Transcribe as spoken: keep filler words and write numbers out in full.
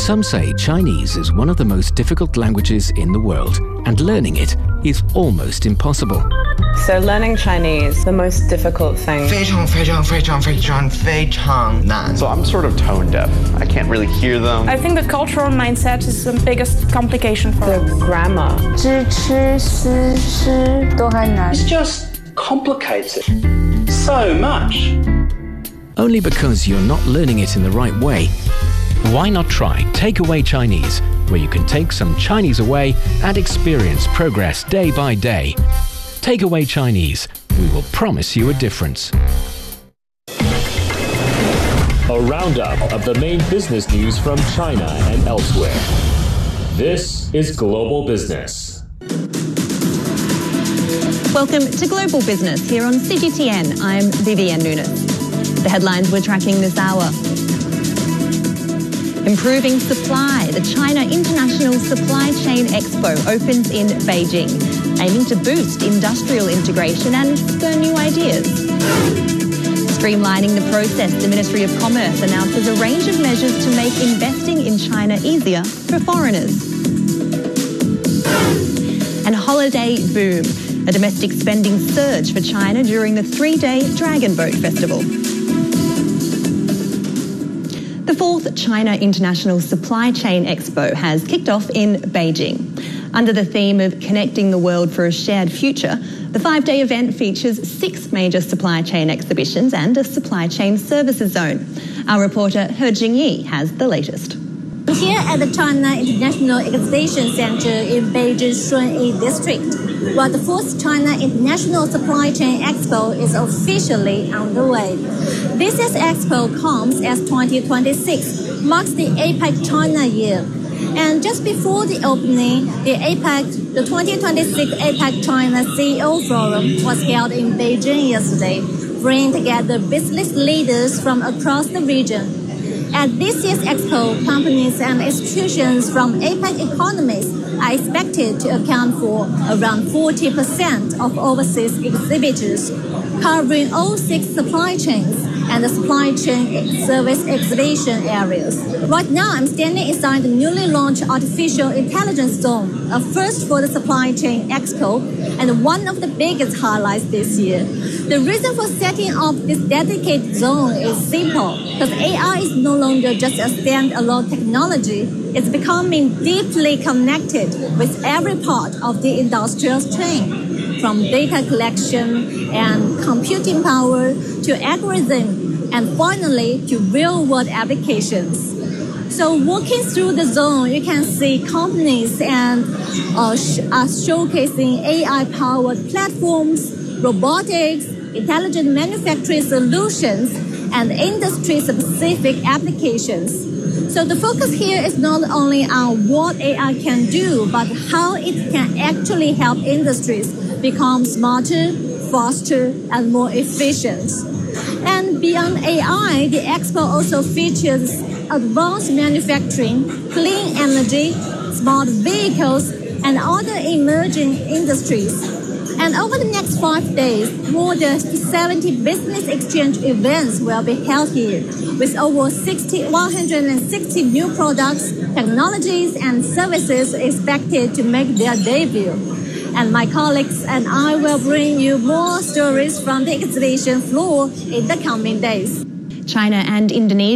Some say Chinese is one of the most difficult languages in the world, and learning it is almost impossible. So learning Chinese, the most difficult thing. 非常非常非常非常非常难. So I'm sort of tone deaf. I can't really hear them. I think the cultural mindset is the biggest complication for The us. grammar. 知吃思诗都很难. It's just complicated so much. Only because you're not learning it in the right way. Why not try Takeaway Chinese, where you can take some Chinese away and experience progress day by day. Takeaway Chinese. We will promise you a difference. A roundup of the main business news from China and elsewhere. This is Global Business. Welcome to Global Business here on C G T N. I'm Vivienne Nunes. The headlines we're tracking this hour. Improving supply. The China International Supply Chain Expo opens in Beijing, aiming to boost industrial integration and spur new ideas. Streamlining the process, the Ministry of Commerce announces a range of measures to make investing in China easier for foreigners. And holiday boom. A domestic spending surge for China during the three-day Dragon Boat Festival. The fourth China International Supply Chain Expo has kicked off in Beijing. Under the theme of Connecting the World for a Shared Future, the five-day event features six major supply chain exhibitions and a supply chain services zone. Our reporter He Jingyi has the latest. Here at the China International Exhibition Center in Beijing's Shunyi District, while the fourth China International Supply Chain Expo is officially underway. This year's expo comes as twenty twenty-six marks the APEC China year. And just before the opening, the APEC, the twenty twenty-six APEC China C E O Forum was held in Beijing yesterday, bringing together business leaders from across the region. At this year's expo, companies and institutions from APEC economies are expected to account for around forty percent of overseas exhibitors, covering all six supply chains and the supply chain service exhibition areas. Right now, I'm standing inside the newly launched Artificial Intelligence Zone, a first for the Supply Chain Expo, and one of the biggest highlights this year. The reason for setting up this dedicated zone is simple, because A I is no longer just a standalone technology. It's becoming deeply connected with every part of the industrial chain, from data collection and computing power to algorithm, and finally to real-world applications. So walking through the zone, you can see companies and uh, sh- are showcasing A I-powered platforms, robotics, intelligent manufacturing solutions, and industry-specific applications. So the focus here is not only on what A I can do, but how it can actually help industries become smarter, faster, and more efficient. And beyond A I, the expo also features advanced manufacturing, clean energy, smart vehicles, and other emerging industries. And over the next five days, more than seventy business exchange events will be held here, with over one hundred sixty new products, technologies, and services expected to make their debut. And my colleagues and I will bring you more stories from the exhibition floor in the coming days. China and Indonesia